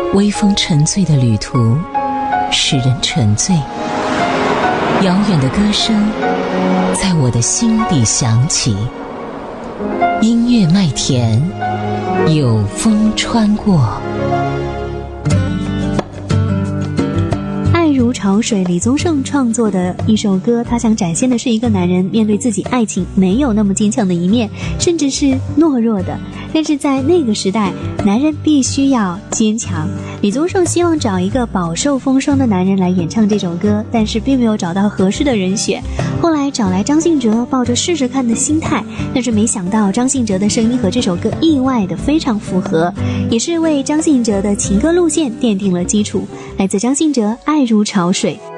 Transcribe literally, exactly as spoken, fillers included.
微风沉醉的旅途使人沉醉，遥远的歌声在我的心底响起，音乐麦田有风穿过。 爱如潮水，李宗盛创作的一首歌，他想展现的是一个男人面对自己爱情没有那么坚强的一面，甚至是懦弱的，但是在那个时代，男人必须要坚强。李宗盛希望找一个饱受风霜的男人来演唱这首歌，但是并没有找到合适的人选，后来找来张信哲，抱着试试看的心态，但是没想到张信哲的声音和这首歌意外的非常符合，也是为张信哲的情歌路线奠定了基础。来自张信哲《爱如潮水》。